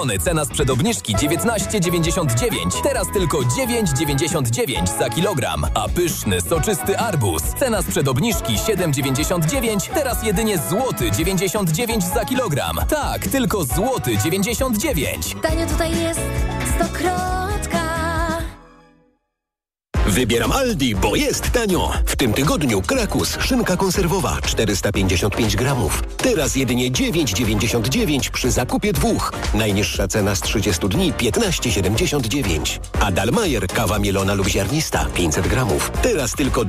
Cena sprzed obniżki 19,99. Teraz tylko 9,99 za kilogram. A pyszny, soczysty arbuz. Cena sprzed obniżki 7,99. Teraz jedynie złoty 99 za kilogram. Tak, tylko złoty 99. Tanio tutaj jest Stokrotka. Wybieram Aldi, bo jest tanio. W tym tygodniu Krakus, szynka konserwowa 455 gramów. Teraz jedynie 9,99 przy zakupie 2. Najniższa cena z 30 dni 15,79. A Dalmajer, kawa mielona lub ziarnista 500 gramów. Teraz tylko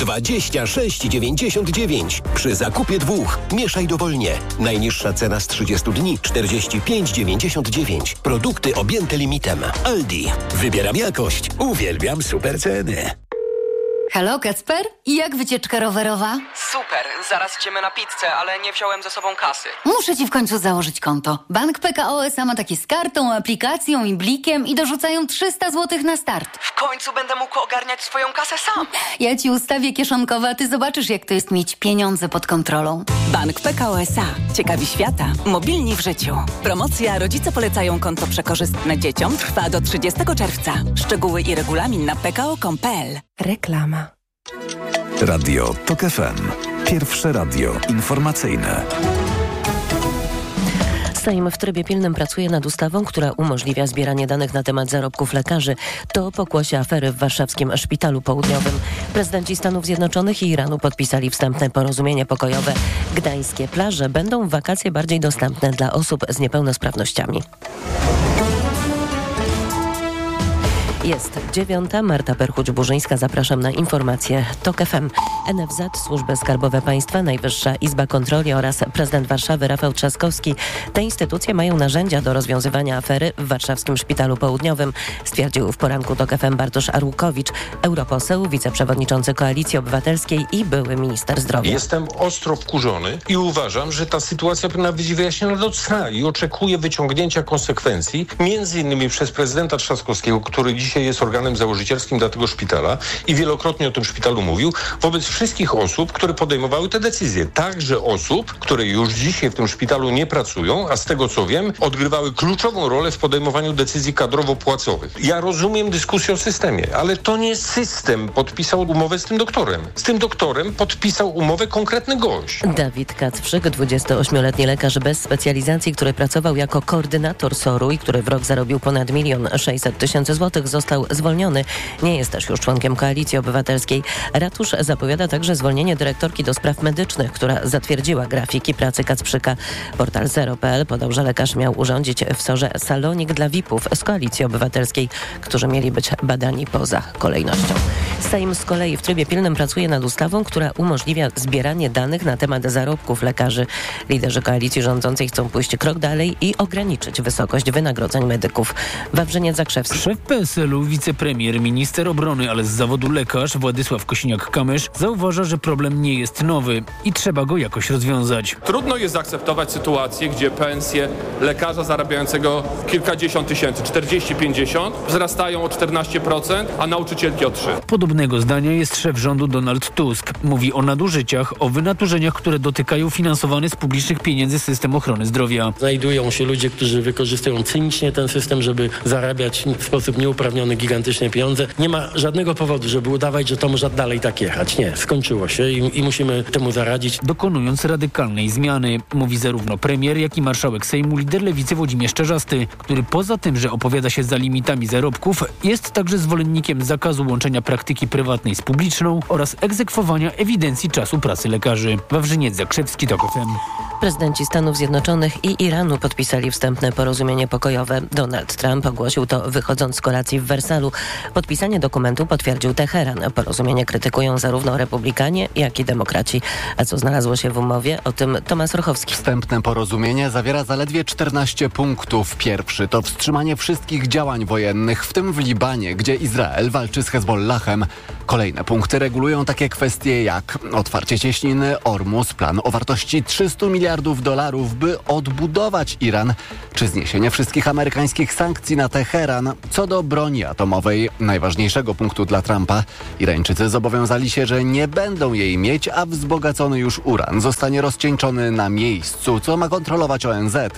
26,99 przy zakupie 2. Mieszaj dowolnie. Najniższa cena z 30 dni 45,99. Produkty objęte limitem. Aldi. Wybieram jakość. Uwielbiam super ceny. Halo, Kacper? I jak wycieczka rowerowa? Super, zaraz idziemy na pizzę, ale nie wziąłem ze sobą kasy. Muszę ci w końcu założyć konto. Bank PKO SA ma takie z kartą, aplikacją i blikiem i dorzucają 300 zł na start. W końcu będę mógł ogarniać swoją kasę sam. Ja ci ustawię kieszonkowe, a ty zobaczysz, jak to jest mieć pieniądze pod kontrolą. Bank PKO SA. Ciekawi świata. Mobilni w życiu. Promocja Rodzice polecają konto przekorzystne dzieciom trwa do 30 czerwca. Szczegóły i regulamin na pko.com.pl. Reklama. Radio TOK FM. Pierwsze radio informacyjne. Sejm w trybie pilnym pracuje nad ustawą, która umożliwia zbieranie danych na temat zarobków lekarzy. To pokłosie afery w warszawskim Szpitalu Południowym. Prezydenci Stanów Zjednoczonych i Iranu podpisali wstępne porozumienie pokojowe. Gdańskie plaże będą w wakacje bardziej dostępne dla osób z niepełnosprawnościami. Jest 9. Marta Perchuć-Burzyńska. Zapraszam na informacje TOK FM. NFZ, Służby Skarbowe Państwa, Najwyższa Izba Kontroli oraz prezydent Warszawy Rafał Trzaskowski. Te instytucje mają narzędzia do rozwiązywania afery w warszawskim Szpitalu Południowym, stwierdził w poranku TOK FM Bartosz Arłukowicz, europoseł, wiceprzewodniczący Koalicji Obywatelskiej i były minister zdrowia. Jestem ostro wkurzony i uważam, że ta sytuacja powinna być wyjaśniona do cna i oczekuję wyciągnięcia konsekwencji, między innymi przez prezydenta Trzaskowskiego, który dzisiaj jest organem założycielskim dla tego szpitala i wielokrotnie o tym szpitalu mówił, wobec wszystkich osób, które podejmowały te decyzje. Także osób, które już dzisiaj w tym szpitalu nie pracują, a z tego co wiem, odgrywały kluczową rolę w podejmowaniu decyzji kadrowo-płacowych. Ja rozumiem dyskusję o systemie, ale to nie system podpisał umowę z tym doktorem. Z tym doktorem podpisał umowę konkretny gość. Dawid Kacprzyk, 28-letni lekarz bez specjalizacji, który pracował jako koordynator SOR-u i który w rok zarobił ponad 1 600 000 złotych, został zwolniony. Nie jest też już członkiem Koalicji Obywatelskiej. Ratusz zapowiada także zwolnienie dyrektorki do spraw medycznych, która zatwierdziła grafiki pracy Kacprzyka. Portal Zero.pl podał, że lekarz miał urządzić w SOR-ze salonik dla VIP-ów z Koalicji Obywatelskiej, którzy mieli być badani poza kolejnością. Sejm z kolei w trybie pilnym pracuje nad ustawą, która umożliwia zbieranie danych na temat zarobków lekarzy. Liderzy koalicji rządzącej chcą pójść krok dalej i ograniczyć wysokość wynagrodzeń medyków. Wawrzyniec Zakrzewski. Szef PSL-u, wicepremier, minister obrony, ale z zawodu lekarz Władysław Kosiniak-Kamysz zauważa, że problem nie jest nowy i trzeba go jakoś rozwiązać. Trudno jest zaakceptować sytuację, gdzie pensje lekarza zarabiającego kilkadziesiąt tysięcy, 40-50, wzrastają o 14%, a nauczycielki o 3%. Podobnego zdania jest szef rządu Donald Tusk. Mówi o nadużyciach, o wynaturzeniach, które dotykają finansowany z publicznych pieniędzy system ochrony zdrowia. Znajdują się ludzie, którzy wykorzystują cynicznie ten system, żeby zarabiać w sposób nieuprawniony gigantyczne pieniądze. Nie ma żadnego powodu, żeby udawać, że to może dalej tak jechać. Nie, skończyło się i musimy temu zaradzić. Dokonując radykalnej zmiany, mówi zarówno premier, jak i marszałek Sejmu, lider Lewicy Włodzimierz Czarzasty, który poza tym, że opowiada się za limitami zarobków, jest także zwolennikiem zakazu łączenia praktyki prywatnej z publiczną oraz egzekwowania ewidencji czasu pracy lekarzy. Wawrzyniec Zakrzewski, TOK FM. Prezydenci Stanów Zjednoczonych i Iranu podpisali wstępne porozumienie pokojowe. Donald Trump ogłosił to wychodząc z kolacji w Wersalu. Podpisanie dokumentu potwierdził Teheran. Porozumienie krytykują zarówno republikanie, jak i demokraci. A co znalazło się w umowie? O tym Tomasz Rochowski. Wstępne porozumienie zawiera zaledwie 14 punktów. Pierwszy to wstrzymanie wszystkich działań wojennych, w tym w Libanie, gdzie Izrael walczy z Hezbollahem. Kolejne punkty regulują takie kwestie jak otwarcie cieśniny Ormus, plan o wartości $300 miliardów, by odbudować Iran, czy zniesienie wszystkich amerykańskich sankcji na Teheran. Co do broni atomowej, najważniejszego punktu dla Trumpa, Irańczycy zobowiązali się, że nie będą jej mieć, a wzbogacony już uran zostanie rozcieńczony na miejscu, co ma kontrolować ONZ.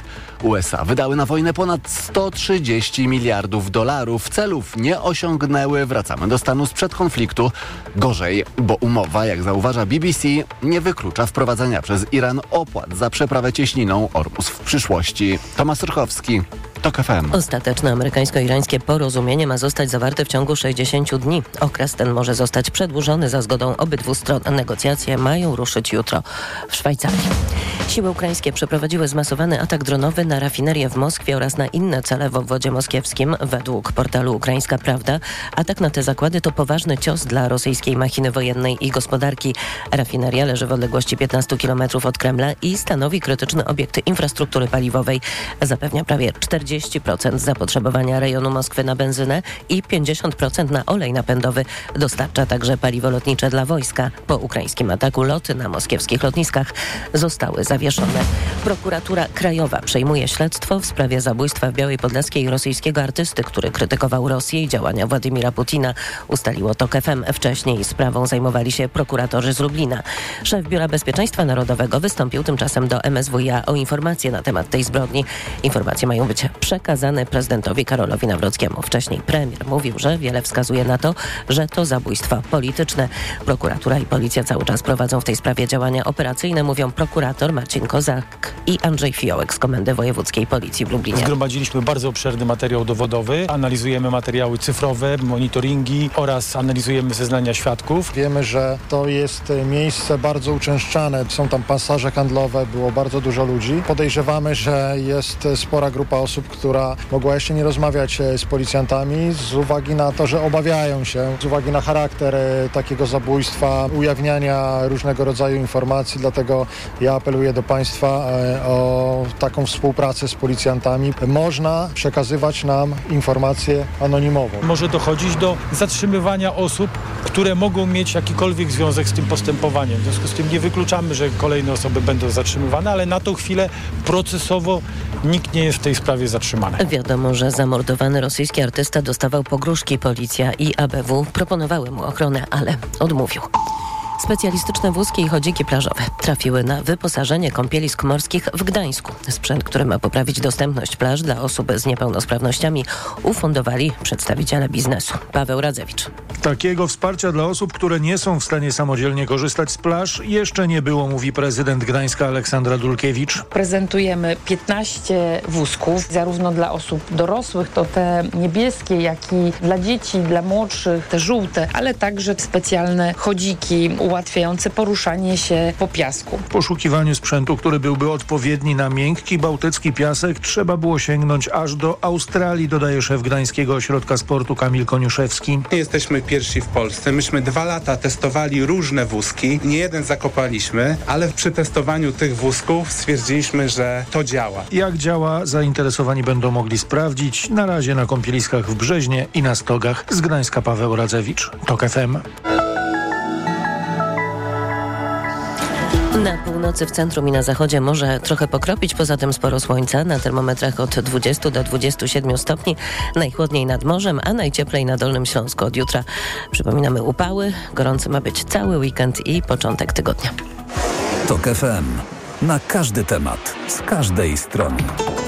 USA wydały na wojnę ponad 130 miliardów dolarów. Celów nie osiągnęły. Wracamy do stanu sprzed konfliktu. Gorzej, bo umowa, jak zauważa BBC, nie wyklucza wprowadzenia przez Iran opłat za przeprawę cieśniną Ormus w przyszłości. Tomasz Rychowski, TOK FM. Ostateczne amerykańsko-irańskie porozumienie ma zostać zawarte w ciągu 60 dni. Okres ten może zostać przedłużony za zgodą obydwu stron. Negocjacje mają ruszyć jutro w Szwajcarii. Siły ukraińskie przeprowadziły zmasowany atak dronowy na rafinerię w Moskwie oraz na inne cele w obwodzie moskiewskim. Według portalu Ukraińska Prawda atak na te zakłady to poważny cios dla rosyjskiej machiny wojennej i gospodarki. Rafineria leży w odległości 15 km od Kremla i stanowi krytyczny obiekt infrastruktury paliwowej. Zapewnia prawie 40% zapotrzebowania rejonu Moskwy na benzynę i 50% na olej napędowy. Dostarcza także paliwo lotnicze dla wojska. Po ukraińskim ataku loty na moskiewskich lotniskach zostały zawieszone. Prokuratura Krajowa przejmuje śledztwo w sprawie zabójstwa w Białej Podlaskiej rosyjskiego artysty, który krytykował Rosję i działania Władimira Putina. Ustaliło TOK FM. Wcześniej sprawą zajmowali się prokuratorzy z Lublina. Szef Biura Bezpieczeństwa Narodowego wystąpił tymczasem do MSWiA o informacje na temat tej zbrodni. Informacje mają być przekazane prezydentowi Karolowi Nawrockiemu. Wcześniej premier mówił, że wiele wskazuje na to, że to zabójstwa polityczne. Prokuratura i policja cały czas prowadzą w tej sprawie działania operacyjne, mówią prokurator Marcin Kozak i Andrzej Fiołek z Komendy Wojewódzkiej Policji w Lublinie. Zgromadziliśmy bardzo obszerny materiał dowodowy, analizujemy materiały cyfrowe, monitoringi oraz analizujemy zeznania świadków. Wiemy, że to jest miejsce bardzo uczęszczane. Są tam pasaże handlowe, było bardzo dużo ludzi. Podejrzewamy, że jest spora grupa osób, która mogła jeszcze nie rozmawiać z policjantami z uwagi na to, że obawiają się, z uwagi na charakter takiego zabójstwa, ujawniania różnego rodzaju informacji. Dlatego ja apeluję do państwa o taką współpracę z policjantami. Można przekazywać nam informacje anonimowo. Może dochodzić do zatrzymywania osób, które mogą mieć jakikolwiek związek z tym postępowaniem. W związku z tym nie wykluczamy, że kolejne osoby będą zatrzymywane, ale na tą chwilę procesowo nikt nie jest w tej sprawie zatrzymany. Wiadomo, że zamordowany rosyjski artysta dostawał pogróżki. Policja i ABW proponowały mu ochronę, ale odmówił. Specjalistyczne wózki i chodziki plażowe trafiły na wyposażenie kąpielisk morskich w Gdańsku. Sprzęt, który ma poprawić dostępność plaż dla osób z niepełnosprawnościami, ufundowali przedstawiciele biznesu. Paweł Radzewicz. Takiego wsparcia dla osób, które nie są w stanie samodzielnie korzystać z plaż, jeszcze nie było, mówi prezydent Gdańska Aleksandra Dulkiewicz. Prezentujemy 15 wózków, zarówno dla osób dorosłych, to te niebieskie, jak i dla dzieci, dla młodszych, te żółte, ale także specjalne chodziki ułatwiające poruszanie się po piasku. W poszukiwaniu sprzętu, który byłby odpowiedni na miękki bałtycki piasek, trzeba było sięgnąć aż do Australii, dodaje szef Gdańskiego Ośrodka Sportu Kamil Koniuszewski. Nie jesteśmy pierwsi w Polsce. Myśmy 2 lata testowali różne wózki. Nie jeden zakopaliśmy, ale przy testowaniu tych wózków stwierdziliśmy, że to działa. Jak działa, zainteresowani będą mogli sprawdzić. Na razie na kąpieliskach w Brzeźnie i na Stogach. Z Gdańska Paweł Radzewicz, TOK FM. Na północy, w centrum i na zachodzie może trochę pokropić, poza tym sporo słońca. Na termometrach od 20 do 27 stopni. Najchłodniej nad morzem, a najcieplej na Dolnym Śląsku od jutra. Przypominamy upały. Gorący ma być cały weekend i początek tygodnia. TOK FM. Na każdy temat, z każdej strony.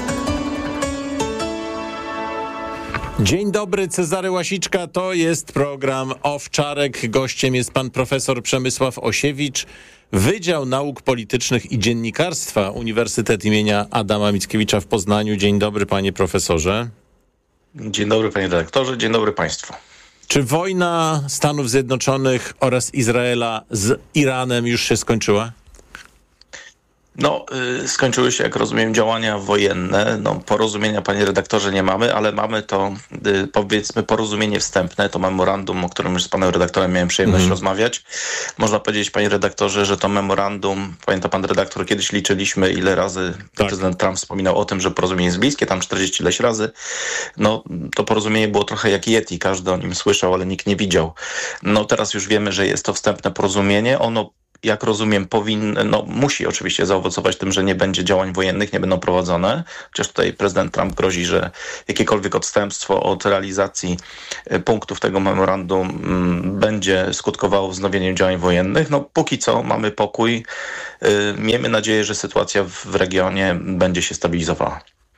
Dzień dobry, Cezary Łasiczka, to jest program Owczarek. Gościem jest pan profesor Przemysław Osiewicz, Wydział Nauk Politycznych i Dziennikarstwa, Uniwersytet imienia Adama Mickiewicza w Poznaniu. Dzień dobry, panie profesorze. Dzień dobry, panie redaktorze, dzień dobry państwu. Czy wojna Stanów Zjednoczonych oraz Izraela z Iranem już się skończyła? No, skończyły się, jak rozumiem, działania wojenne. No, porozumienia, panie redaktorze, nie mamy, ale mamy to, powiedzmy, porozumienie wstępne, to memorandum, o którym już z panem redaktorem miałem przyjemność rozmawiać. Można powiedzieć, panie redaktorze, że to memorandum, pamięta pan redaktor, kiedyś liczyliśmy, ile razy prezydent Trump wspominał o tym, że porozumienie jest bliskie, tam 40 ileś razy. No, to porozumienie było trochę jak Yeti, każdy o nim słyszał, ale nikt nie widział. No, teraz już wiemy, że jest to wstępne porozumienie. Ono, jak rozumiem, musi oczywiście zaowocować tym, że nie będzie działań wojennych, nie będą prowadzone. Chociaż tutaj prezydent Trump grozi, że jakiekolwiek odstępstwo od realizacji punktów tego memorandum będzie skutkowało wznowieniem działań wojennych. No póki co mamy pokój. Miejmy nadzieję, że sytuacja w regionie będzie się stabilizowała.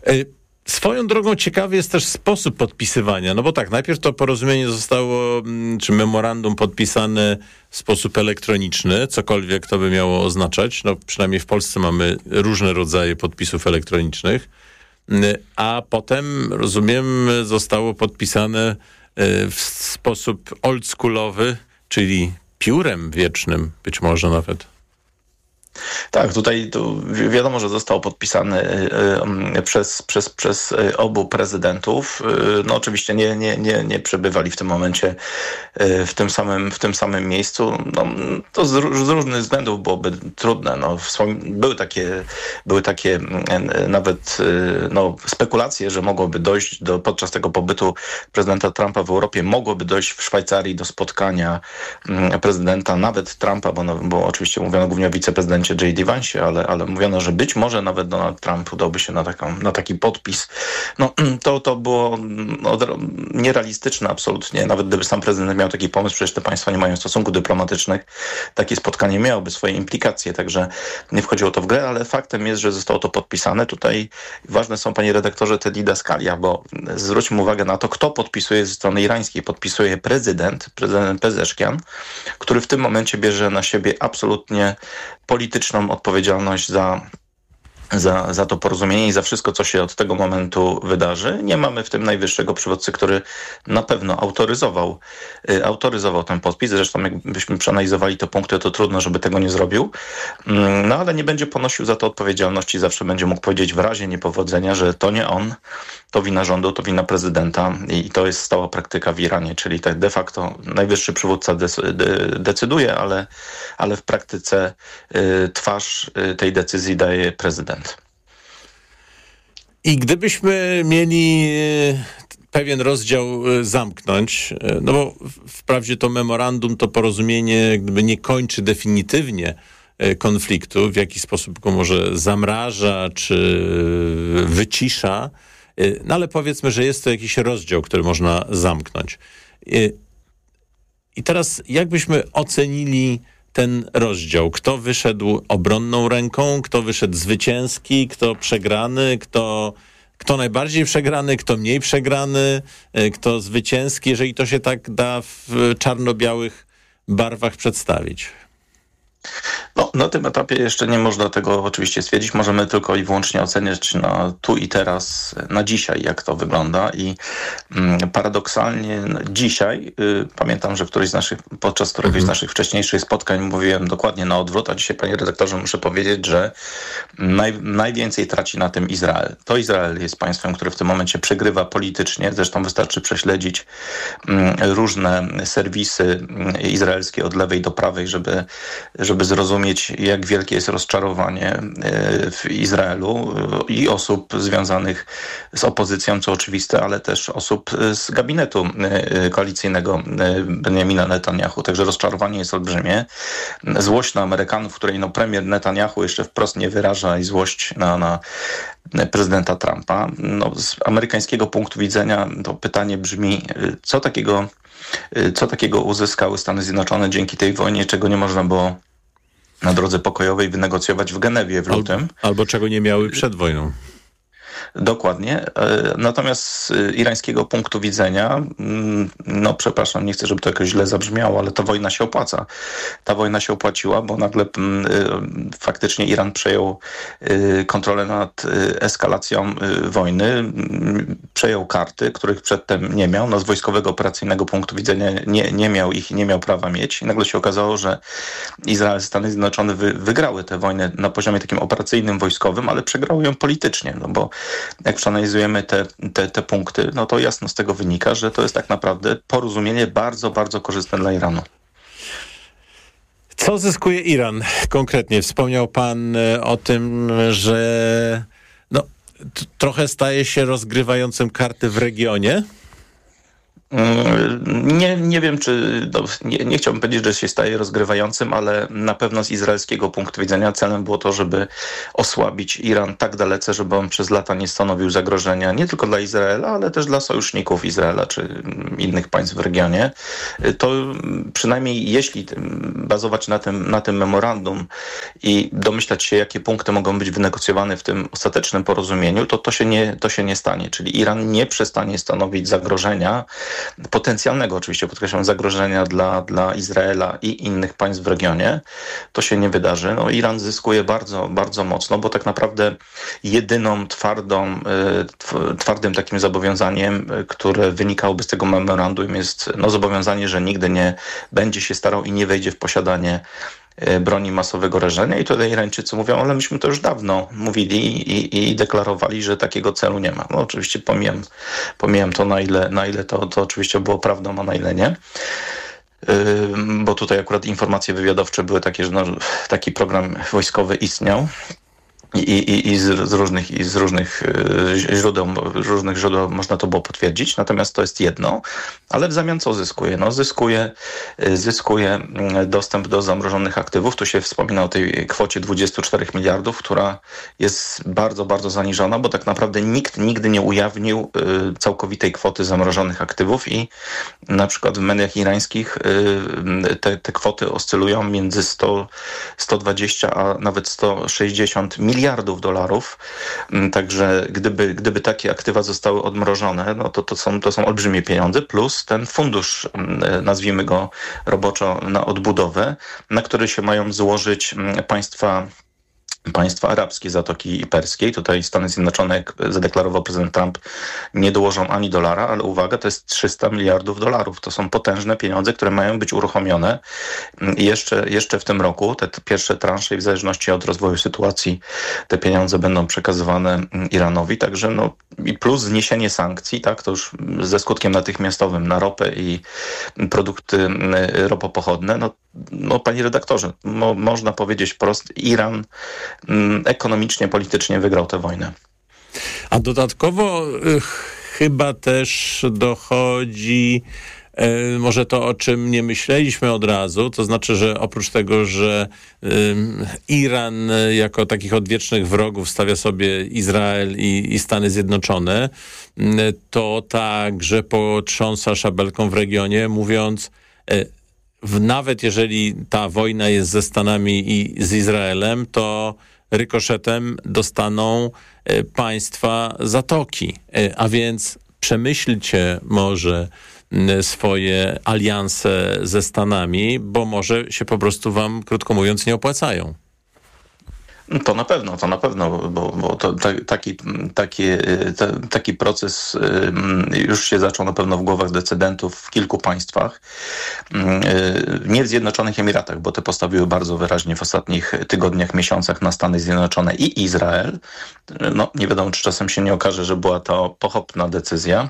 Swoją drogą ciekawy jest też sposób podpisywania, no bo tak, najpierw to porozumienie zostało, czy memorandum podpisane w sposób elektroniczny, cokolwiek to by miało oznaczać, no przynajmniej w Polsce mamy różne rodzaje podpisów elektronicznych, a potem, rozumiem, zostało podpisane w sposób oldschoolowy, czyli piórem wiecznym, być może nawet. Tak, tutaj wiadomo, że został podpisany przez obu prezydentów. No oczywiście nie przebywali w tym momencie w tym samym miejscu. No, to z różnych względów byłoby trudne. No, były takie nawet spekulacje, że mogłoby dojść podczas tego pobytu prezydenta Trumpa w Europie, mogłoby dojść w Szwajcarii do spotkania prezydenta, nawet Trumpa, bo oczywiście mówiono głównie o wiceprezydencie J.D. Vance, ale mówiono, że być może nawet Donald Trump udałby się na taki podpis. No, to było nierealistyczne absolutnie. Nawet gdyby sam prezydent miał taki pomysł, przecież te państwa nie mają stosunków dyplomatycznych, takie spotkanie miałoby swoje implikacje, także nie wchodziło to w grę, ale faktem jest, że zostało to podpisane. Tutaj ważne są, panie redaktorze, te didaskalia, bo zwróćmy uwagę na to, kto podpisuje ze strony irańskiej. Podpisuje prezydent Pezeszkian, który w tym momencie bierze na siebie absolutnie polityczną odpowiedzialność za to porozumienie i za wszystko, co się od tego momentu wydarzy. Nie mamy w tym najwyższego przywódcy, który na pewno autoryzował ten podpis. Zresztą jakbyśmy przeanalizowali te punkty, to trudno, żeby tego nie zrobił. No ale nie będzie ponosił za to odpowiedzialności. Zawsze będzie mógł powiedzieć w razie niepowodzenia, że to nie on, to wina rządu, to wina prezydenta i to jest stała praktyka w Iranie, czyli tak de facto najwyższy przywódca decyduje, ale w praktyce twarz tej decyzji daje prezydent. I gdybyśmy mieli pewien rozdział zamknąć, no bo wprawdzie to memorandum, to porozumienie gdyby nie kończy definitywnie konfliktu, w jaki sposób go może zamraża czy wycisza, no ale powiedzmy, że jest to jakiś rozdział, który można zamknąć. I teraz jakbyśmy ocenili ten rozdział? Kto wyszedł obronną ręką, kto wyszedł zwycięski, kto przegrany, kto najbardziej przegrany, kto mniej przegrany, kto zwycięski, jeżeli to się tak da w czarno-białych barwach przedstawić? No, na tym etapie jeszcze nie można tego oczywiście stwierdzić. Możemy tylko i wyłącznie oceniać na tu i teraz, na dzisiaj, jak to wygląda. I paradoksalnie dzisiaj, pamiętam, że podczas któregoś z naszych wcześniejszych spotkań mówiłem dokładnie na odwrót, a dzisiaj, panie redaktorze, muszę powiedzieć, że najwięcej traci na tym Izrael. To Izrael jest państwem, które w tym momencie przegrywa politycznie. Zresztą wystarczy prześledzić różne serwisy izraelskie od lewej do prawej, żeby zrozumieć, jak wielkie jest rozczarowanie w Izraelu i osób związanych z opozycją, co oczywiste, ale też osób z gabinetu koalicyjnego Benjamina Netanyahu. Także rozczarowanie jest olbrzymie. Złość na Amerykanów, której premier Netanyahu jeszcze wprost nie wyraża, i złość na prezydenta Trumpa. No, z amerykańskiego punktu widzenia to pytanie brzmi, co takiego uzyskały Stany Zjednoczone dzięki tej wojnie, czego nie można było na drodze pokojowej wynegocjować w Genewie w lutym. Albo czego nie miały przed wojną. Dokładnie. Natomiast z irańskiego punktu widzenia, no przepraszam, nie chcę, żeby to jakoś źle zabrzmiało, ale ta wojna się opłaca. Ta wojna się opłaciła, bo nagle faktycznie Iran przejął kontrolę nad eskalacją wojny, przejął karty, których przedtem nie miał. No z wojskowego, operacyjnego punktu widzenia nie miał ich i nie miał prawa mieć. I nagle się okazało, że Izrael, Stany Zjednoczone wygrały tę wojnę na poziomie takim operacyjnym, wojskowym, ale przegrały ją politycznie, no bo jak przeanalizujemy te punkty, no to jasno z tego wynika, że to jest tak naprawdę porozumienie bardzo, bardzo korzystne dla Iranu. Co zyskuje Iran konkretnie? Wspomniał pan o tym, że trochę staje się rozgrywającym karty w regionie. Nie wiem, czy nie chciałbym powiedzieć, że się staje rozgrywającym, ale na pewno z izraelskiego punktu widzenia celem było to, żeby osłabić Iran tak dalece, żeby on przez lata nie stanowił zagrożenia nie tylko dla Izraela, ale też dla sojuszników Izraela czy innych państw w regionie. To przynajmniej jeśli bazować na tym memorandum i domyślać się, jakie punkty mogą być wynegocjowane w tym ostatecznym porozumieniu, to się nie stanie. Czyli Iran nie przestanie stanowić zagrożenia, potencjalnego oczywiście, podkreślam, zagrożenia dla Izraela i innych państw w regionie. To się nie wydarzy. Iran zyskuje bardzo, bardzo mocno, bo tak naprawdę jedyną twardym takim zobowiązaniem, które wynikałoby z tego memorandum, jest zobowiązanie, że nigdy nie będzie się starał i nie wejdzie w posiadanie broni masowego rażenia. I tutaj Irańczycy mówią, ale myśmy to już dawno mówili i deklarowali, że takiego celu nie ma. Oczywiście pomijam to, na ile to oczywiście było prawdą, a na ile nie. Bo tutaj akurat informacje wywiadowcze były takie, że taki program wojskowy istniał. I z różnych źródeł można to było potwierdzić. Natomiast to jest jedno, ale w zamian co zyskuje? Zyskuje dostęp do zamrożonych aktywów. Tu się wspomina o tej kwocie 24 miliardów, która jest bardzo, bardzo zaniżona, bo tak naprawdę nikt nigdy nie ujawnił całkowitej kwoty zamrożonych aktywów i na przykład w mediach irańskich te kwoty oscylują między 120 a nawet 160 miliardów dolarów. Także gdyby takie aktywa zostały odmrożone, to są olbrzymie pieniądze, plus ten fundusz, nazwijmy go roboczo, na odbudowę, na który się mają złożyć państwa arabskie Zatoki Perskiej. Tutaj Stany Zjednoczone, jak zadeklarował prezydent Trump, nie dołożą ani dolara, ale uwaga, to jest 300 miliardów dolarów. To są potężne pieniądze, które mają być uruchomione. I jeszcze w tym roku te pierwsze transze, i w zależności od rozwoju sytuacji, te pieniądze będą przekazywane Iranowi. Także i plus zniesienie sankcji, tak, to już ze skutkiem natychmiastowym na ropę i produkty ropopochodne. Panie redaktorze, można powiedzieć wprost, Iran ekonomicznie, politycznie wygrał tę wojnę. A dodatkowo chyba też dochodzi może to, o czym nie myśleliśmy od razu, to znaczy, że oprócz tego, że Iran jako takich odwiecznych wrogów stawia sobie Izrael i Stany Zjednoczone, to także potrząsa szabelką w regionie, mówiąc, nawet jeżeli ta wojna jest ze Stanami i z Izraelem, to rykoszetem dostaną państwa Zatoki. A więc przemyślcie może swoje alianse ze Stanami, bo może się po prostu wam, krótko mówiąc, nie opłacają. To na pewno, bo to taki proces już się zaczął na pewno w głowach decydentów w kilku państwach. Nie w Zjednoczonych Emiratach, bo te postawiły bardzo wyraźnie w ostatnich tygodniach, miesiącach na Stany Zjednoczone i Izrael. Nie wiadomo, czy czasem się nie okaże, że była to pochopna decyzja,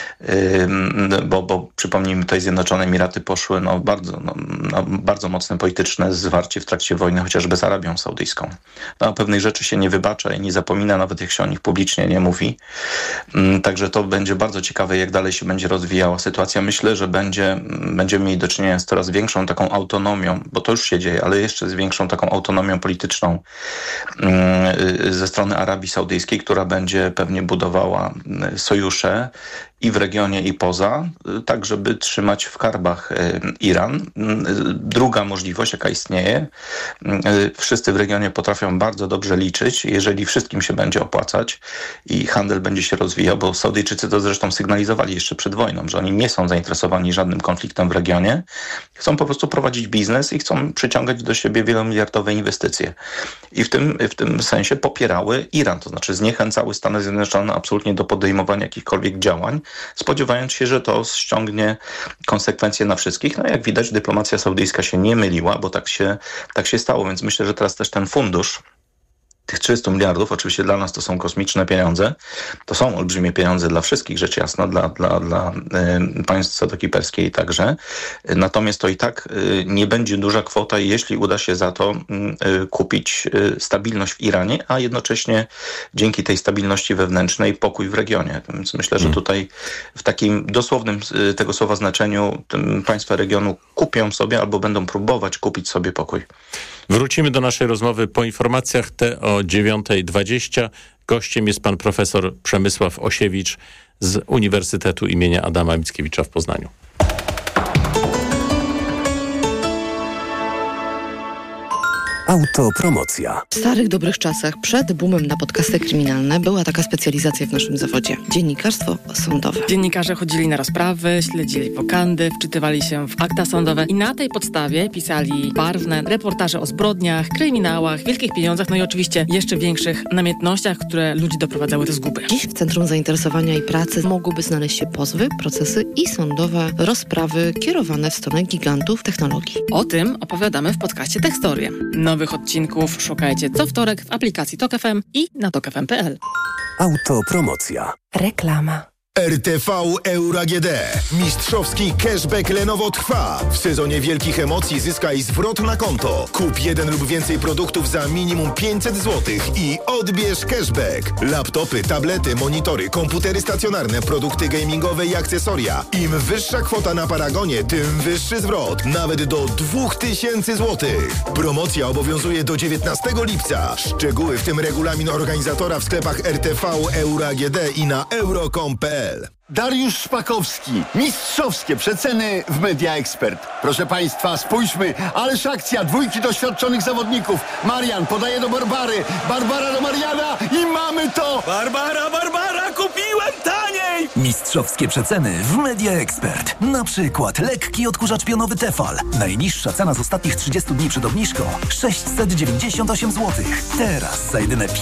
bo przypomnijmy, tutaj Zjednoczone Emiraty poszły na bardzo mocne polityczne zwarcie w trakcie wojny, chociażby z Arabią Saudyjską. Pewnych rzeczy się nie wybacza i nie zapomina, nawet jak się o nich publicznie nie mówi. Także to będzie bardzo ciekawe, jak dalej się będzie rozwijała sytuacja. Myślę, że będziemy mieli do czynienia z coraz większą taką autonomią, bo to już się dzieje, ale jeszcze z większą taką autonomią polityczną ze strony Arabii Saudyjskiej, która będzie pewnie budowała sojusze i w regionie, i poza, tak żeby trzymać w karbach Iran. Druga możliwość, jaka istnieje, wszyscy w regionie potrafią bardzo dobrze liczyć, jeżeli wszystkim się będzie opłacać i handel będzie się rozwijał, bo Saudyjczycy to zresztą sygnalizowali jeszcze przed wojną, że oni nie są zainteresowani żadnym konfliktem w regionie, chcą po prostu prowadzić biznes i chcą przyciągać do siebie wielomiliardowe inwestycje. I w tym sensie popierały Iran, to znaczy zniechęcały Stany Zjednoczone absolutnie do podejmowania jakichkolwiek działań, spodziewając się, że to ściągnie konsekwencje na wszystkich. Jak widać, dyplomacja saudyjska się nie myliła, bo tak się stało, więc myślę, że teraz też ten fundusz tych 300 miliardów, oczywiście dla nas to są kosmiczne pieniądze, to są olbrzymie pieniądze dla wszystkich, rzecz jasna, dla państw Zatoki Perskiej także. Natomiast to i tak nie będzie duża kwota, jeśli uda się za to kupić stabilność w Iranie, a jednocześnie dzięki tej stabilności wewnętrznej pokój w regionie. Więc myślę, że tutaj w takim dosłownym tego słowa znaczeniu państwa regionu kupią sobie albo będą próbować kupić sobie pokój. Wrócimy do naszej rozmowy po informacjach, te o 9:20. Gościem jest pan profesor Przemysław Osiewicz z Uniwersytetu imienia Adama Mickiewicza w Poznaniu. Autopromocja. W starych, dobrych czasach, przed boomem na podcasty kryminalne, była taka specjalizacja w naszym zawodzie. Dziennikarstwo sądowe. Dziennikarze chodzili na rozprawy, śledzili wokandy, wczytywali się w akta sądowe i na tej podstawie pisali barwne reportaże o zbrodniach, kryminałach, wielkich pieniądzach, no i oczywiście jeszcze większych namiętnościach, które ludzi doprowadzały do zguby. Dziś w centrum zainteresowania i pracy mogłyby znaleźć się pozwy, procesy i sądowe rozprawy kierowane w stronę gigantów technologii. O tym opowiadamy w podcaście Techstorie. Nowych odcinków szukajcie co wtorek w aplikacji Tok FM i na tokfm.pl. Autopromocja. Reklama. RTV Euro AGD. Mistrzowski cashback Lenovo trwa. W sezonie wielkich emocji zyskaj zwrot na konto. Kup jeden lub więcej produktów za minimum 500 zł i odbierz cashback. Laptopy, tablety, monitory, komputery stacjonarne, produkty gamingowe i akcesoria. Im wyższa kwota na Paragonie, tym wyższy zwrot. Nawet do 2000 zł. Promocja obowiązuje do 19 lipca. Szczegóły, w tym regulamin organizatora w sklepach RTV Euro AGD i na euro.com.pl. Dariusz Szpakowski. Mistrzowskie przeceny w Media Expert. Proszę Państwa, spójrzmy. Ależ akcja, dwójki doświadczonych zawodników. Marian podaje do Barbary. Barbara do Mariana i mamy to! Barbara, kupiłem taniej! Mistrzowskie przeceny w Media Expert. Na przykład lekki odkurzacz pionowy Tefal. Najniższa cena z ostatnich 30 dni przed obniżką 698 zł. Teraz za jedyne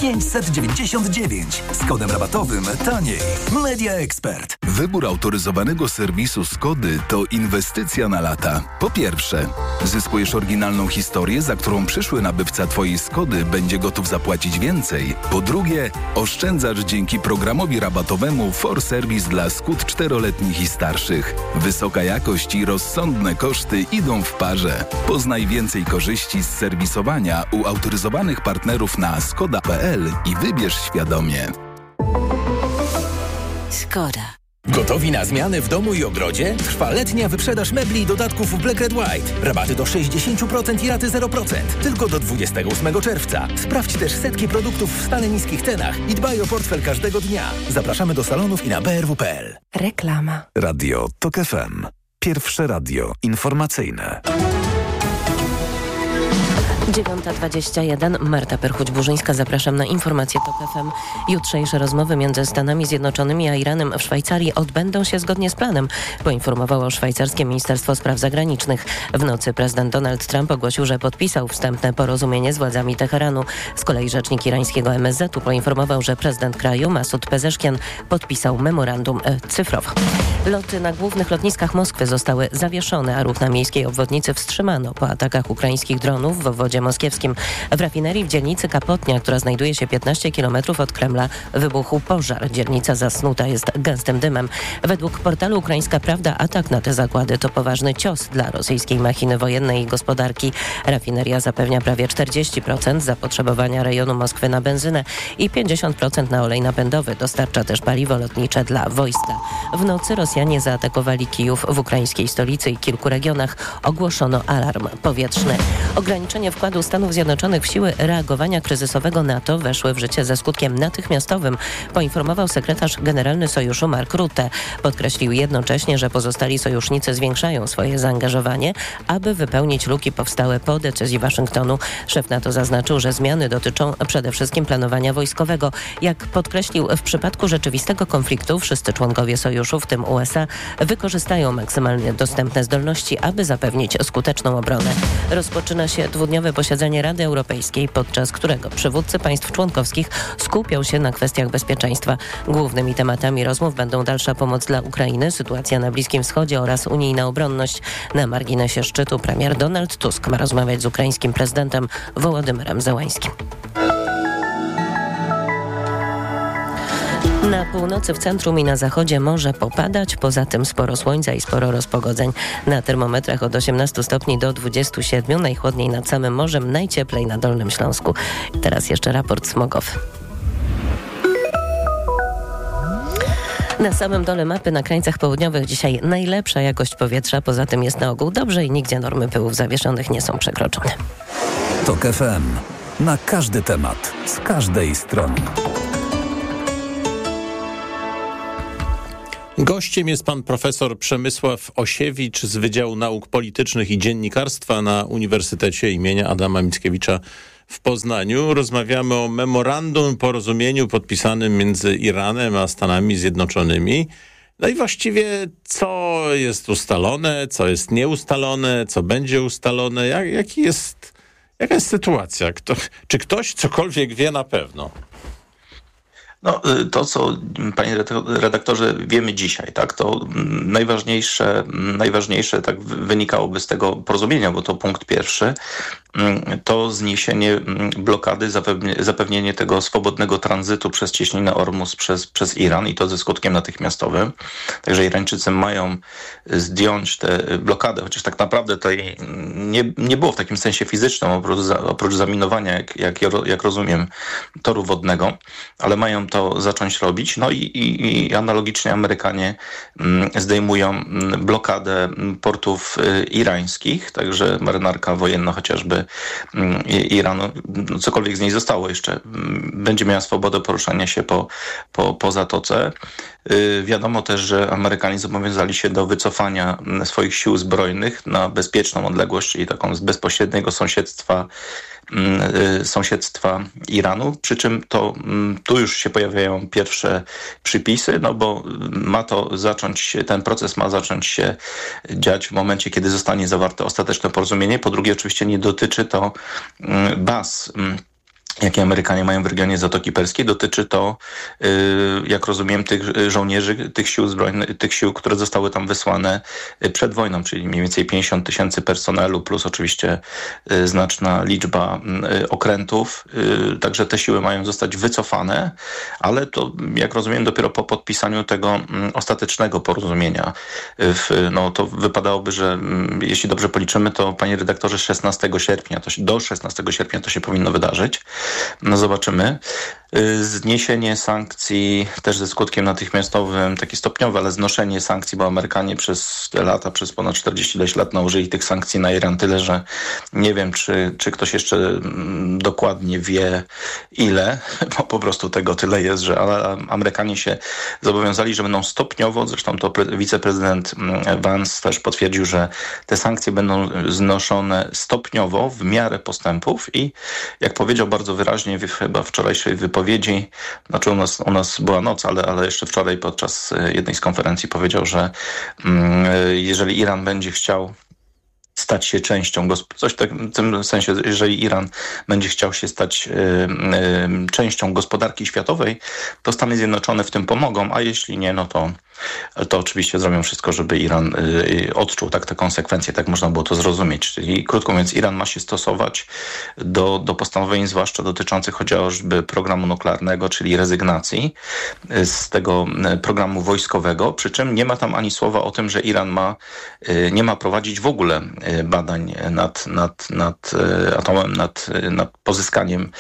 599. Z kodem rabatowym taniej. Media Expert. Wybór autoryzowanego serwisu Skody to inwestycja na lata. Po pierwsze, zyskujesz oryginalną historię, za którą przyszły nabywca Twojej Skody będzie gotów zapłacić więcej. Po drugie, oszczędzasz dzięki programowi rabatowemu For Service dla Skód 4-letnich i starszych. Wysoka jakość i rozsądne koszty idą w parze. Poznaj więcej korzyści z serwisowania u autoryzowanych partnerów na skoda.pl i wybierz świadomie. Skoda. Gotowi na zmiany w domu i ogrodzie? Trwa letnia wyprzedaż mebli i dodatków w Black Red White. Rabaty do 60% i raty 0%. Tylko do 28 czerwca. Sprawdź też setki produktów w stale niskich cenach i dbaj o portfel każdego dnia. Zapraszamy do salonów i na brw.pl. Reklama. Radio Tok FM. Pierwsze radio informacyjne. 9:21. Marta Perchuć-Burzyńska. Zapraszam na informacje TOK FM. Jutrzejsze rozmowy między Stanami Zjednoczonymi a Iranem w Szwajcarii odbędą się zgodnie z planem, poinformowało szwajcarskie Ministerstwo Spraw Zagranicznych. W nocy prezydent Donald Trump ogłosił, że podpisał wstępne porozumienie z władzami Teheranu. Z kolei rzecznik irańskiego MSZ-u poinformował, że prezydent kraju Masud Pezeszkian podpisał memorandum cyfrowo. Loty na głównych lotniskach Moskwy zostały zawieszone, a ruch na miejskiej obwodnicy wstrzymano po atakach ukraińskich dronów w obwodzie moskiewskim. W rafinerii w dzielnicy Kapotnia, która znajduje się 15 km od Kremla, wybuchł pożar. Dzielnica zasnuta jest gęstym dymem. Według portalu Ukraińska Prawda atak na te zakłady to poważny cios dla rosyjskiej machiny wojennej i gospodarki. Rafineria zapewnia prawie 40% zapotrzebowania rejonu Moskwy na benzynę i 50% na olej napędowy. Dostarcza też paliwo lotnicze dla wojska. W nocy Rosjanie zaatakowali Kijów w ukraińskiej stolicy i kilku regionach. Ogłoszono alarm powietrzny. Ograniczenie wkładu Stanów Zjednoczonych w siły reagowania kryzysowego NATO weszły w życie ze skutkiem natychmiastowym, poinformował sekretarz generalny Sojuszu Mark Rutte. Podkreślił jednocześnie, że pozostali sojusznicy zwiększają swoje zaangażowanie, aby wypełnić luki powstałe po decyzji Waszyngtonu. Szef NATO zaznaczył, że zmiany dotyczą przede wszystkim planowania wojskowego. Jak podkreślił, w przypadku rzeczywistego konfliktu wszyscy członkowie sojuszu, w tym USA, wykorzystają maksymalnie dostępne zdolności, aby zapewnić skuteczną obronę. Rozpoczyna się dwudniowe posiedzenie Rady Europejskiej, podczas którego przywódcy państw członkowskich skupią się na kwestiach bezpieczeństwa. Głównymi tematami rozmów będą dalsza pomoc dla Ukrainy, sytuacja na Bliskim Wschodzie oraz unijna obronność. Na marginesie szczytu premier Donald Tusk ma rozmawiać z ukraińskim prezydentem Wołodymyrem Zełańskim. północy w centrum i na zachodzie może popadać, poza tym sporo słońca i sporo rozpogodzeń. Na termometrach od 18 stopni do 27, najchłodniej nad samym morzem, najcieplej na Dolnym Śląsku. Teraz jeszcze raport smogowy. Na samym dole mapy na krańcach południowych dzisiaj najlepsza jakość powietrza, poza tym jest na ogół dobrze i nigdzie normy pyłów zawieszonych nie są przekroczone. TOK FM. Na każdy temat, z każdej strony. Gościem jest pan profesor Przemysław Osiewicz z Wydziału Nauk Politycznych i Dziennikarstwa na Uniwersytecie imienia Adama Mickiewicza w Poznaniu. Rozmawiamy o memorandum, porozumieniu podpisanym między Iranem a Stanami Zjednoczonymi. No i właściwie co jest ustalone, co jest nieustalone, co będzie ustalone, jaka jest sytuacja? Czy ktoś cokolwiek wie na pewno? No, to, co, panie redaktorze, wiemy dzisiaj, tak, to najważniejsze tak wynikałoby z tego porozumienia, bo to punkt pierwszy, to zniesienie blokady, zapewnienie tego swobodnego tranzytu przez cieśninę Ormus przez Iran i to ze skutkiem natychmiastowym. Także Irańczycy mają zdjąć tę blokadę, chociaż tak naprawdę to nie było w takim sensie fizycznym, oprócz zaminowania, jak rozumiem, toru wodnego, ale mają to zacząć robić. No i analogicznie Amerykanie zdejmują blokadę portów irańskich, także marynarka wojenna chociażby Iranu, cokolwiek z niej zostało jeszcze, będzie miała swobodę poruszania się po zatoce. Wiadomo też, że Amerykanie zobowiązali się do wycofania swoich sił zbrojnych na bezpieczną odległość, czyli taką z bezpośredniego sąsiedztwa Iranu, przy czym tu już się pojawiają pierwsze przypisy, no bo ten proces ma zacząć się dziać w momencie, kiedy zostanie zawarte ostateczne porozumienie. Po drugie, oczywiście nie dotyczy to baz, jakie Amerykanie mają w regionie Zatoki Perskiej. Dotyczy to, jak rozumiem, tych żołnierzy, tych sił zbrojnych, tych sił, które zostały tam wysłane przed wojną, czyli mniej więcej 50 000 personelu, plus oczywiście znaczna liczba okrętów. Także te siły mają zostać wycofane, ale to, jak rozumiem, dopiero po podpisaniu tego ostatecznego porozumienia. To wypadałoby, że jeśli dobrze policzymy, to, panie redaktorze, 16 sierpnia, do 16 sierpnia to się powinno wydarzyć. No zobaczymy. Zniesienie sankcji też ze skutkiem natychmiastowym, takie stopniowe, ale znoszenie sankcji, bo Amerykanie przez te lata, przez ponad 40 lat nałożyli tych sankcji na Iran tyle, że nie wiem, czy ktoś jeszcze dokładnie wie ile, bo po prostu tego tyle jest, ale Amerykanie się zobowiązali, że będą stopniowo, zresztą to wiceprezydent Vance też potwierdził, że te sankcje będą znoszone stopniowo w miarę postępów i jak powiedział bardzo wyraźnie chyba wczorajszej wypowiedzi, znaczy u nas była noc, ale jeszcze wczoraj podczas jednej z konferencji powiedział, że jeżeli Iran będzie chciał stać się częścią, coś w tym sensie, jeżeli Iran będzie chciał się stać częścią gospodarki światowej, to Stany Zjednoczone w tym pomogą, a jeśli nie, no to oczywiście zrobią wszystko, żeby Iran odczuł te konsekwencje, tak można było to zrozumieć. Czyli krótko mówiąc, Iran ma się stosować do postanowień, zwłaszcza dotyczących chociażby programu nuklearnego, czyli rezygnacji z tego programu wojskowego, przy czym nie ma tam ani słowa o tym, że Iran nie ma prowadzić w ogóle badań nad atomem, nad pozyskaniem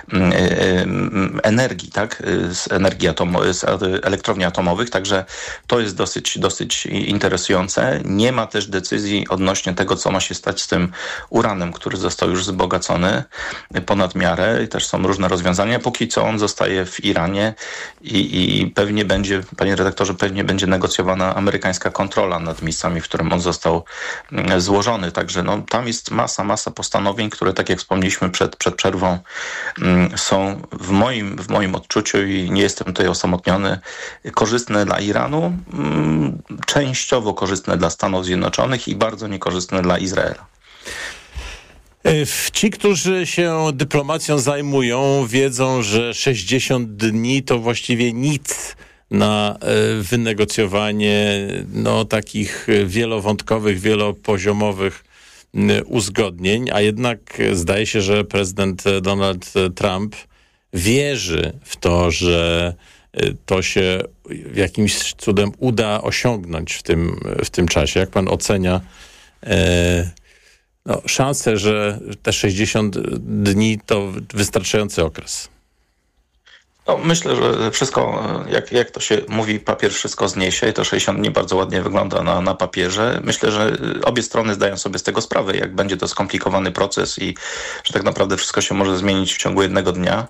energii, tak, z elektrowni atomowych, także to jest dosyć interesujące. Nie ma też decyzji odnośnie tego, co ma się stać z tym uranem, który został już wzbogacony ponad miarę i też są różne rozwiązania. Póki co on zostaje w Iranie i pewnie będzie, panie redaktorze, negocjowana amerykańska kontrola nad miejscami, w którym on został złożony. Także tam jest masa postanowień, które, tak jak wspomnieliśmy przed przerwą, są w moim odczuciu i nie jestem tutaj osamotniony, korzystne dla Iranu, częściowo korzystne dla Stanów Zjednoczonych i bardzo niekorzystne dla Izraela. Ci, którzy się dyplomacją zajmują, wiedzą, że 60 dni to właściwie nic na wynegocjowanie takich wielowątkowych, wielopoziomowych uzgodnień, a jednak zdaje się, że prezydent Donald Trump wierzy w to, że to się jakimś cudem uda osiągnąć w tym czasie? Jak pan ocenia szansę, że te 60 dni to wystarczający okres? No, myślę, że wszystko, jak to się mówi, papier wszystko zniesie i to 60 dni bardzo ładnie wygląda na papierze. Myślę, że obie strony zdają sobie z tego sprawę, jak będzie to skomplikowany proces i że tak naprawdę wszystko się może zmienić w ciągu jednego dnia.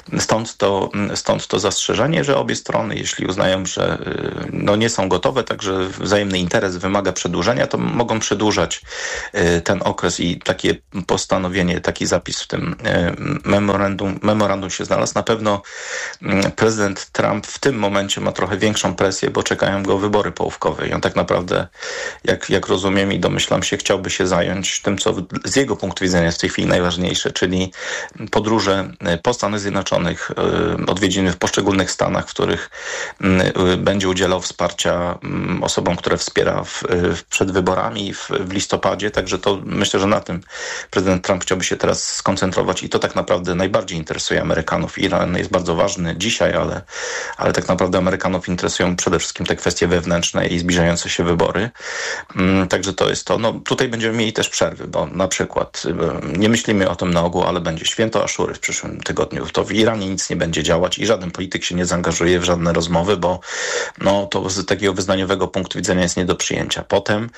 Stąd to zastrzeżenie, że obie strony, jeśli uznają, że nie są gotowe, także wzajemny interes wymaga przedłużenia, to mogą przedłużać ten okres i takie postanowienie, taki zapis w tym memorandum się znalazł. Na pewno prezydent Trump w tym momencie ma trochę większą presję, bo czekają go wybory połówkowe i on tak naprawdę, jak rozumiem i domyślam się, chciałby się zająć tym, co z jego punktu widzenia jest w tej chwili najważniejsze, czyli podróże po Stanach Zjednoczonych, odwiedziny w poszczególnych stanach, w których będzie udzielał wsparcia osobom, które wspiera przed wyborami w listopadzie, także to myślę, że na tym prezydent Trump chciałby się teraz skoncentrować i to tak naprawdę najbardziej interesuje Amerykanów. Iran jest bardzo ważny dzisiaj, ale tak naprawdę Amerykanów interesują przede wszystkim te kwestie wewnętrzne i zbliżające się wybory. Także to jest to. No, tutaj będziemy mieli też przerwy, bo na przykład nie myślimy o tym na ogół, ale będzie święto Aszury w przyszłym tygodniu. To w Iranie nic nie będzie działać i żaden polityk się nie zaangażuje w żadne rozmowy, bo to z takiego wyznaniowego punktu widzenia jest nie do przyjęcia. Potem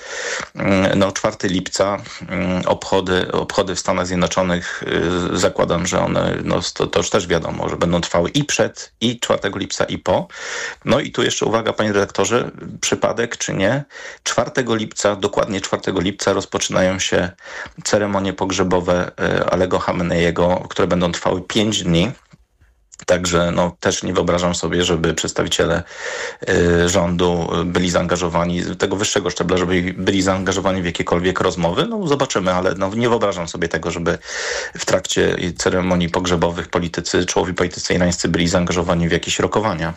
4 lipca obchody w Stanach Zjednoczonych, zakładam, że one, to już też wiadomo, że będą trwały i przed, i 4 lipca, i po. No i tu jeszcze uwaga, panie redaktorze, przypadek czy nie, 4 lipca, dokładnie 4 lipca rozpoczynają się ceremonie pogrzebowe Alego Chameneiego, które będą trwały 5 dni. Także też nie wyobrażam sobie, żeby przedstawiciele rządu byli zaangażowani, tego wyższego szczebla, żeby byli zaangażowani w jakiekolwiek rozmowy. Zobaczymy, ale nie wyobrażam sobie tego, żeby w trakcie ceremonii pogrzebowych czołowi politycy irańscy byli zaangażowani w jakieś rokowania.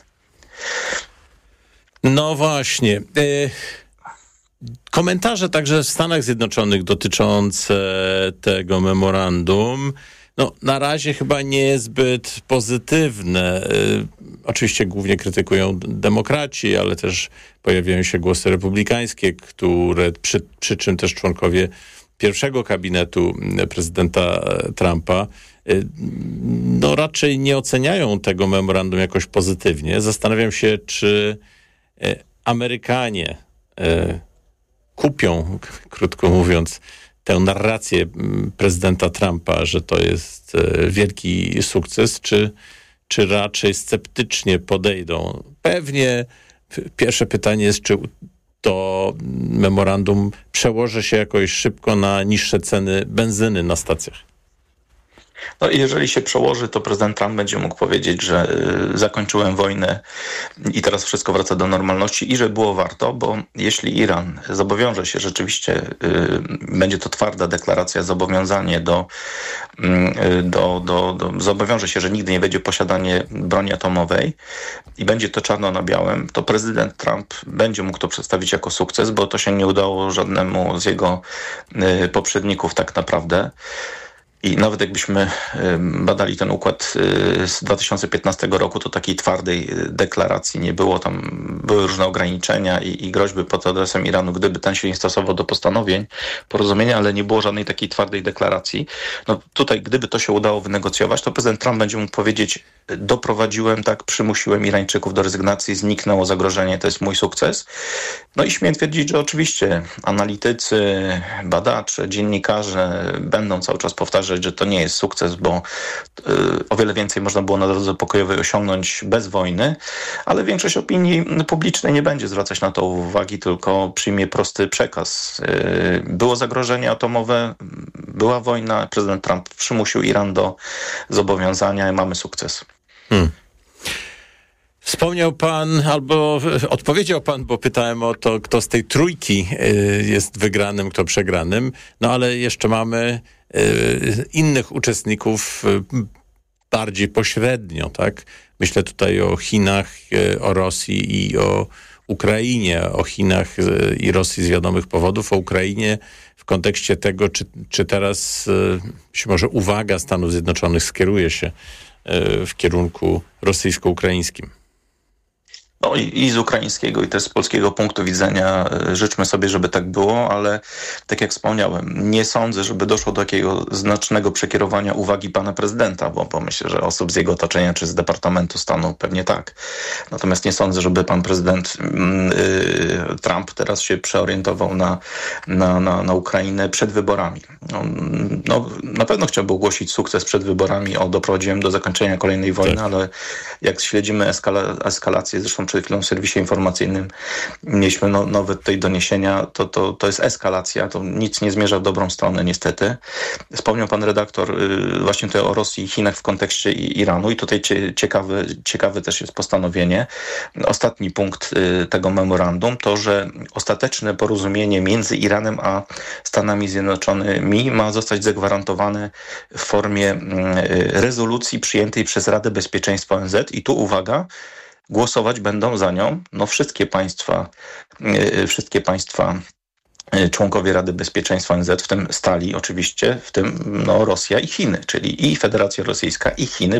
No właśnie. Komentarze także w Stanach Zjednoczonych dotyczące tego memorandum na razie chyba nie zbyt pozytywne. Oczywiście głównie krytykują demokraci, ale też pojawiają się głosy republikańskie, które przy czym też członkowie pierwszego kabinetu prezydenta Trumpa raczej nie oceniają tego memorandum jakoś pozytywnie. Zastanawiam się, czy Amerykanie kupią, krótko mówiąc, tę narrację prezydenta Trumpa, że to jest wielki sukces, czy raczej sceptycznie podejdą. Pewnie pierwsze pytanie jest, czy to memorandum przełoży się jakoś szybko na niższe ceny benzyny na stacjach. Jeżeli się przełoży, to prezydent Trump będzie mógł powiedzieć, że zakończyłem wojnę i teraz wszystko wraca do normalności i że było warto, bo jeśli Iran zobowiąże się rzeczywiście, będzie to twarda deklaracja, zobowiązanie zobowiąże się, że nigdy nie będzie posiadanie broni atomowej i będzie to czarno na białym, to prezydent Trump będzie mógł to przedstawić jako sukces, bo to się nie udało żadnemu z jego poprzedników tak naprawdę. I nawet jakbyśmy badali ten układ z 2015 roku, to takiej twardej deklaracji nie było. Tam były różne ograniczenia i groźby pod adresem Iranu, gdyby ten się nie stosował do postanowień porozumienia, ale nie było żadnej takiej twardej deklaracji. Tutaj, gdyby to się udało wynegocjować, to prezydent Trump będzie mógł powiedzieć, przymusiłem Irańczyków do rezygnacji, zniknęło zagrożenie, to jest mój sukces. I śmiem twierdzić, że oczywiście analitycy, badacze, dziennikarze będą cały czas powtarzać, że to nie jest sukces, bo o wiele więcej można było na drodze pokojowej osiągnąć bez wojny, ale większość opinii publicznej nie będzie zwracać na to uwagi, tylko przyjmie prosty przekaz. Było zagrożenie atomowe, była wojna, prezydent Trump przymusił Iran do zobowiązania i mamy sukces. Wspomniał pan, albo odpowiedział pan, bo pytałem o to, kto z tej trójki jest wygranym, kto przegranym, ale jeszcze mamy innych uczestników bardziej pośrednio, tak? Myślę tutaj o Chinach, o Rosji i o Ukrainie, o Chinach i Rosji z wiadomych powodów, o Ukrainie w kontekście tego, czy teraz być może uwaga Stanów Zjednoczonych skieruje się w kierunku rosyjsko-ukraińskim. No i z ukraińskiego, i też z polskiego punktu widzenia życzmy sobie, żeby tak było, ale tak jak wspomniałem, nie sądzę, żeby doszło do jakiego znacznego przekierowania uwagi pana prezydenta, bo myślę, że osób z jego otoczenia czy z Departamentu Stanu pewnie tak. Natomiast nie sądzę, żeby pan prezydent Trump teraz się przeorientował na Ukrainę przed wyborami. No, na pewno chciałby ogłosić sukces przed wyborami, doprowadziłem do zakończenia kolejnej wojny, ale jak śledzimy eskalację, zresztą przed chwilą w serwisie informacyjnym mieliśmy nowe tutaj doniesienia, to jest eskalacja, to nic nie zmierza w dobrą stronę niestety. Wspomniał pan redaktor właśnie tutaj o Rosji i Chinach w kontekście Iranu i tutaj ciekawe też jest postanowienie. Ostatni punkt tego memorandum to, że ostateczne porozumienie między Iranem a Stanami Zjednoczonymi ma zostać zagwarantowane w formie rezolucji przyjętej przez Radę Bezpieczeństwa ONZ i tu uwaga, głosować będą za nią wszystkie państwa członkowie Rady Bezpieczeństwa ONZ, w tym stali oczywiście, w tym Rosja i Chiny, czyli i Federacja Rosyjska i Chiny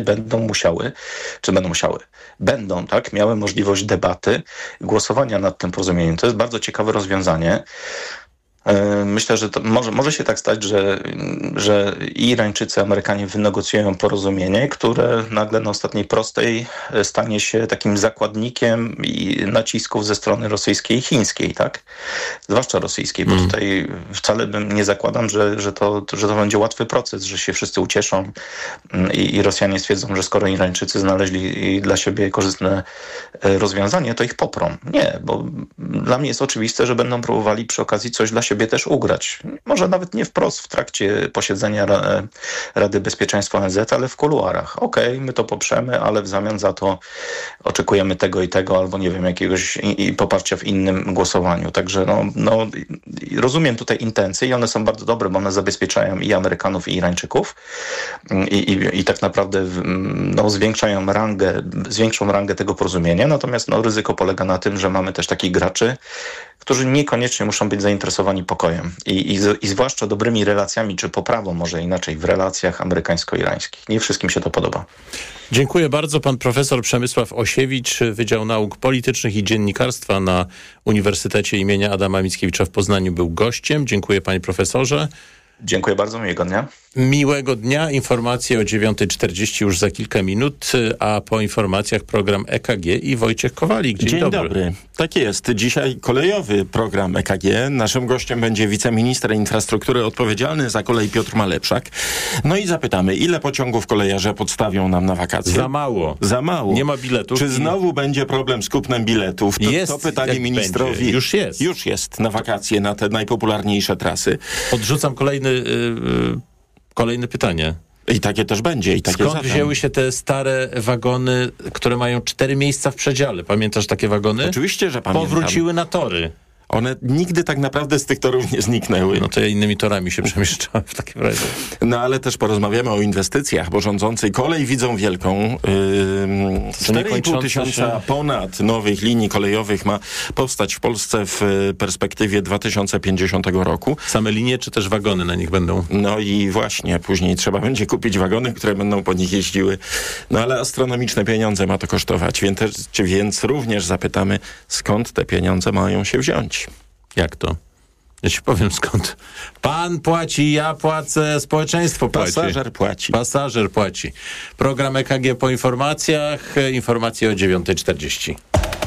będą miały możliwość debaty, głosowania nad tym porozumieniem. To jest bardzo ciekawe rozwiązanie. Myślę, że to może się tak stać, że i Irańczycy, Amerykanie wynegocjują porozumienie, które nagle na ostatniej prostej stanie się takim zakładnikiem nacisków ze strony rosyjskiej i chińskiej, tak? Zwłaszcza rosyjskiej, bo tutaj wcale nie zakładam, że to będzie łatwy proces, że się wszyscy ucieszą i Rosjanie stwierdzą, że skoro Irańczycy znaleźli dla siebie korzystne rozwiązanie, to ich poprą. Nie, bo dla mnie jest oczywiste, że będą próbowali przy okazji coś dla siebie też ugrać. Może nawet nie wprost w trakcie posiedzenia Rady Bezpieczeństwa ONZ, ale w kuluarach. Okej, my to poprzemy, ale w zamian za to oczekujemy tego i tego, albo nie wiem, jakiegoś poparcia w innym głosowaniu. Także rozumiem tutaj intencje i one są bardzo dobre, bo one zabezpieczają i Amerykanów, i Irańczyków i tak naprawdę zwiększą rangę tego porozumienia. Natomiast ryzyko polega na tym, że mamy też takich graczy, którzy niekoniecznie muszą być zainteresowani pokojem i zwłaszcza dobrymi relacjami, czy poprawą może inaczej w relacjach amerykańsko-irańskich. Nie wszystkim się to podoba. Dziękuję bardzo. Pan profesor Przemysław Osiewicz, Wydział Nauk Politycznych i Dziennikarstwa na Uniwersytecie imienia Adama Mickiewicza w Poznaniu był gościem. Dziękuję panie profesorze. Dziękuję bardzo, miłego dnia. Miłego dnia. Informacje o 9:40 już za kilka minut, a po informacjach program EKG i Wojciech Kowalik. Dzień dobry. Tak jest. Dzisiaj kolejowy program EKG. Naszym gościem będzie wiceminister infrastruktury odpowiedzialny za kolej Piotr Malepszak. No i zapytamy, ile pociągów kolejarze podstawią nam na wakacje? Za mało. Za mało. Nie ma biletów. Czy znowu będzie problem z kupnem biletów? To pytanie ministrowi. Będzie. Już jest. Już jest na wakacje, na te najpopularniejsze trasy. Odrzucam kolejne pytanie. I takie też będzie. Skąd wzięły się te stare wagony, które mają 4 miejsca w przedziale? Pamiętasz takie wagony? Oczywiście, że pamiętam. Powróciły na tory. One nigdy tak naprawdę z tych torów nie zniknęły. No to ja innymi torami się przemieszczałem w takim razie. No ale też porozmawiamy o inwestycjach, bo rządzący kolej widzą wielką. 4,5 tysiąca ponad nowych linii kolejowych ma powstać w Polsce w perspektywie 2050 roku. Same linie, czy też wagony na nich będą? No i właśnie, później trzeba będzie kupić wagony, które będą po nich jeździły. No ale astronomiczne pieniądze ma to kosztować, więc również zapytamy, skąd te pieniądze mają się wziąć. Jak to? Ja ci powiem skąd. Pan płaci, ja płacę, społeczeństwo płaci. Pasażer płaci. Program EKG po informacjach. Informacje o 9:40.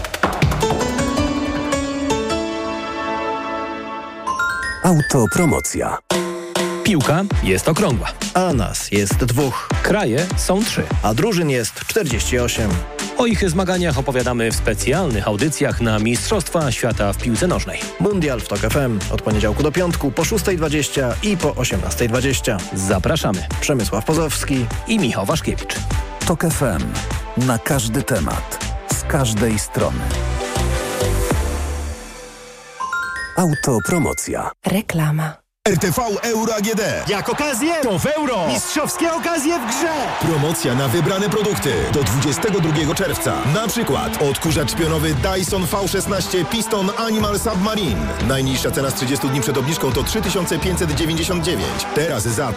Autopromocja. Piłka jest okrągła. A nas jest 2. Kraje są 3. A drużyn jest 48. O ich zmaganiach opowiadamy w specjalnych audycjach na Mistrzostwa Świata w piłce nożnej. Mundial w TOK FM od poniedziałku do piątku po 6:20 i po 18:20. Zapraszamy. Przemysław Pozowski i Michał Waszkiewicz. TOK FM. Na każdy temat. Z każdej strony. Autopromocja. Reklama. RTV Euro AGD. Jak okazję, to w euro. Mistrzowskie okazje w grze. Promocja na wybrane produkty do 22 czerwca. Na przykład odkurzacz pionowy Dyson V16 Piston Animal Submarine. Najniższa cena z 30 dni przed obniżką to 3599. Teraz za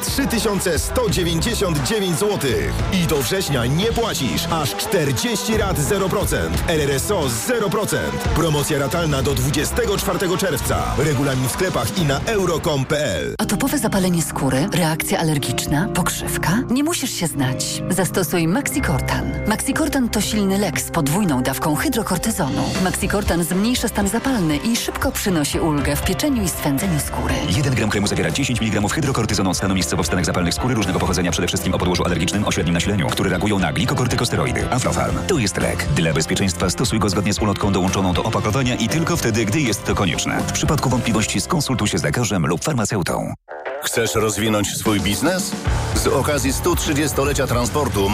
3199 zł. I do września nie płacisz. Aż 40 rat 0%. RRSO 0%. Promocja ratalna do 24 czerwca. Regulamin w sklepach i na euro.com.pl. Atopowe zapalenie skóry, reakcja alergiczna, pokrzywka? Nie musisz się znać. Zastosuj Maxicortan. Maxicortan to silny lek z podwójną dawką hydrokortyzonu. Maxicortan zmniejsza stan zapalny i szybko przynosi ulgę w pieczeniu i swędzeniu skóry. 1 gram kremu zawiera 10 mg hydrokortyzonu stanowiskowo w stanach zapalnych skóry różnego pochodzenia, przede wszystkim o podłożu alergicznym o średnim nasileniu, które reagują na glikokortykosteroidy. Aflofarm to jest lek. Dla bezpieczeństwa stosuj go zgodnie z ulotką dołączoną do opakowania i tylko wtedy, gdy jest to konieczne. W przypadku wątpliwości skonsultuj się z lekarzem lub farmaceutą. Chcesz rozwinąć swój biznes? Z okazji 130-lecia transportu